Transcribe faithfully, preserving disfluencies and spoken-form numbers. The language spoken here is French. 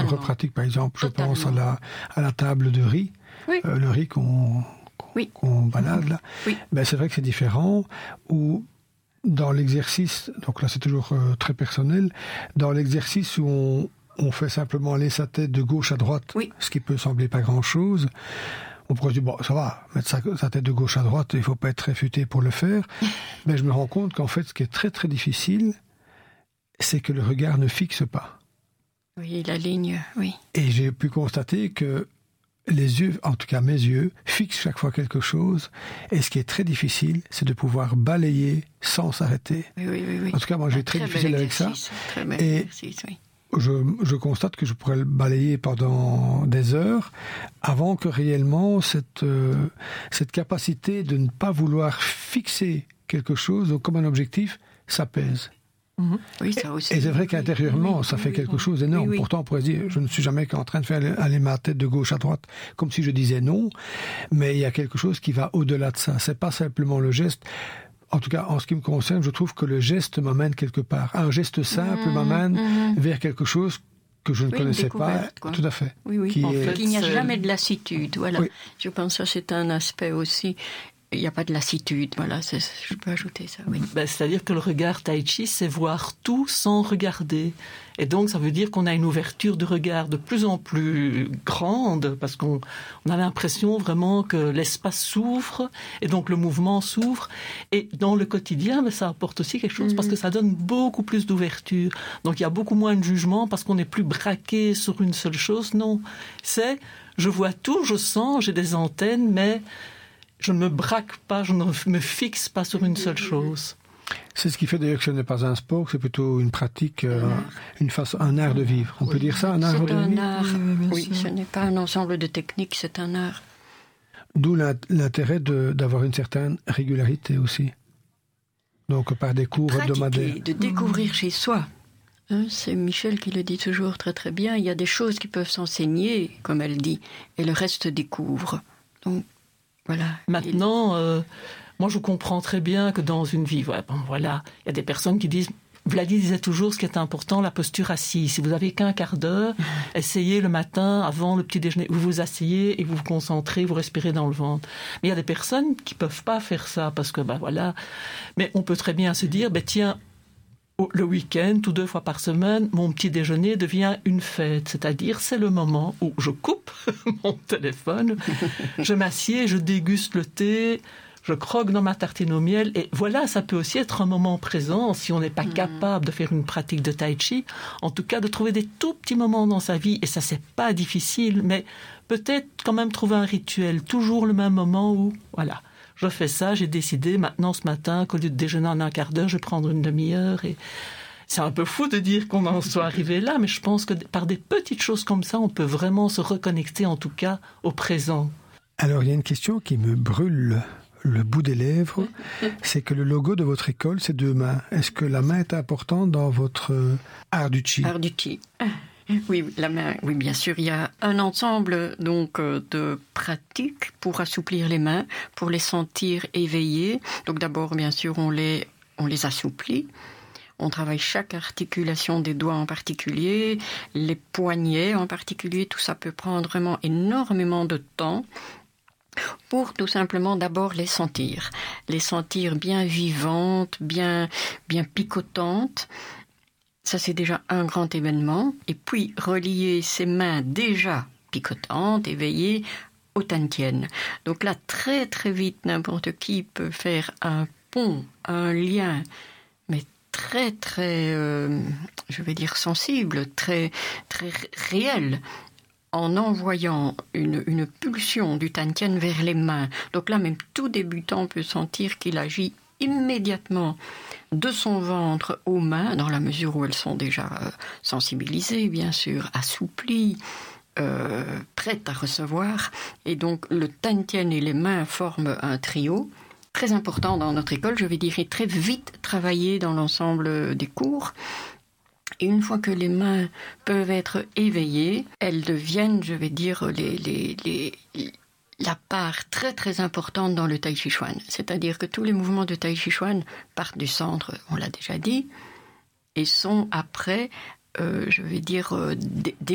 d'autres pratiques, par exemple, je Totalement. pense à la, à la table de riz, oui. euh, le riz qu'on, qu'on, oui. qu'on balade là. Oui. Ben, c'est vrai que c'est différent, ou dans l'exercice, donc là c'est toujours euh, très personnel, dans l'exercice où on, on fait simplement aller sa tête de gauche à droite, oui. ce qui peut sembler pas grand-chose, on pourrait se dire, bon, ça va, mettre sa, sa tête de gauche à droite, il faut pas être très futé pour le faire, mais je me rends compte qu'en fait, ce qui est très très difficile, c'est que le regard ne fixe pas. Oui, la ligne, oui. Et j'ai pu constater que les yeux, en tout cas mes yeux, fixent chaque fois quelque chose. Et ce qui est très difficile, c'est de pouvoir balayer sans s'arrêter. Oui, oui, oui. oui. En tout cas, moi, j'ai très, très difficile avec ça. Très bel et exercice, oui. je, je constate que je pourrais le balayer pendant des heures avant que réellement cette, euh, cette capacité de ne pas vouloir fixer quelque chose comme un objectif, ça pèse. Mmh. Oui, ça aussi. Et c'est vrai qu'intérieurement, oui, ça oui, fait oui, quelque oui. chose d'énorme. Oui, oui. Pourtant, on pourrait dire, je ne suis jamais qu'en train de faire aller ma tête de gauche à droite, comme si je disais non. Mais il y a quelque chose qui va au-delà de ça. C'est pas simplement le geste. En tout cas, en ce qui me concerne, je trouve que le geste m'amène quelque part. Un geste simple mmh, m'amène mmh. vers quelque chose que je ne oui, connaissais pas. Quoi. Tout à fait. Oui, oui. Qui en est... fait, il n'y a jamais de lassitude. Voilà. Oui. Je pense que c'est un aspect aussi. Il n'y a pas de lassitude, voilà, c'est, je peux ajouter ça, oui. Ben, c'est-à-dire que le regard tai chi, c'est voir tout sans regarder. Et donc, ça veut dire qu'on a une ouverture de regard de plus en plus grande, parce qu'on on a l'impression vraiment que l'espace s'ouvre, et donc le mouvement s'ouvre. Et dans le quotidien, ben, ça apporte aussi quelque chose, mmh. parce que ça donne beaucoup plus d'ouverture. Donc, il y a beaucoup moins de jugement, parce qu'on n'est plus braqué sur une seule chose. Non, c'est, je vois tout, je sens, j'ai des antennes, mais... je ne me braque pas, je ne me fixe pas sur une seule chose. C'est ce qui fait d'ailleurs que ce n'est pas un sport, c'est plutôt une pratique, euh, une façon, un art de vivre. On oui. peut dire ça, un art c'est de un vivre. Art. Oui, oui ce n'est pas un ensemble de techniques, c'est un art. D'où l'intérêt de, d'avoir une certaine régularité aussi. Donc par des cours Pratiquer, hebdomadaires. De découvrir mmh. chez soi. Hein, c'est Michel qui le dit toujours très très bien. Il y a des choses qui peuvent s'enseigner, comme elle dit, et le reste découvre. Donc voilà. Maintenant, euh, moi je comprends très bien que dans une vie, ouais, bon, voilà, il y a des personnes qui disent, Vladi disait toujours ce qui est important, la posture assise. Si vous n'avez qu'un quart d'heure, essayez le matin, avant le petit déjeuner, vous vous asseyez et vous vous concentrez, vous respirez dans le ventre. Mais il y a des personnes qui peuvent pas faire ça parce que, ben voilà, mais on peut très bien se dire, ben tiens, le week-end, ou deux fois par semaine, mon petit déjeuner devient une fête. C'est-à-dire, c'est le moment où je coupe mon téléphone, je m'assieds, je déguste le thé, je croque dans ma tartine au miel. Et voilà, ça peut aussi être un moment présent, si on n'est pas mmh. capable de faire une pratique de tai chi, en tout cas de trouver des tout petits moments dans sa vie. Et ça, c'est pas difficile, mais peut-être quand même trouver un rituel, toujours le même moment où, voilà. Je fais ça, j'ai décidé maintenant ce matin qu'au lieu de déjeuner en un quart d'heure, je vais prendre une demi-heure. Et c'est un peu fou de dire qu'on en soit arrivé là, mais je pense que par des petites choses comme ça, on peut vraiment se reconnecter en tout cas au présent. Alors il y a une question qui me brûle le bout des lèvres, c'est que le logo de votre école, c'est deux mains. Est-ce que la main est importante dans votre art du chi ? Art du chi. Oui, la main, oui, bien sûr, il y a un ensemble donc de pratiques pour assouplir les mains, pour les sentir éveillées. Donc d'abord, bien sûr, on les on les assouplit. On travaille chaque articulation des doigts en particulier, les poignets en particulier. Tout ça peut prendre vraiment énormément de temps pour tout simplement d'abord les sentir, les sentir bien vivantes, bien bien picotantes. Ça, c'est déjà un grand événement. Et puis, relier ses mains déjà picotantes, éveillées, au Tantien. Donc là, très très vite, n'importe qui peut faire un pont, un lien, mais très très, euh, je vais dire sensible, très très réel, en envoyant une, une pulsion du Tantien vers les mains. Donc là, même tout débutant peut sentir qu'il agit immédiatement de son ventre aux mains, dans la mesure où elles sont déjà euh, sensibilisées, bien sûr, assouplies, euh, prêtes à recevoir. Et donc, le Tantien et les mains forment un trio très important dans notre école, je vais dire, et très vite travaillé dans l'ensemble des cours. Et une fois que les mains peuvent être éveillées, elles deviennent, je vais dire, les... les, les la part très très importante dans le Tai Chi Chuan. C'est-à-dire que tous les mouvements de Tai Chi Chuan partent du centre, on l'a déjà dit, et sont après, euh, je vais dire, euh, des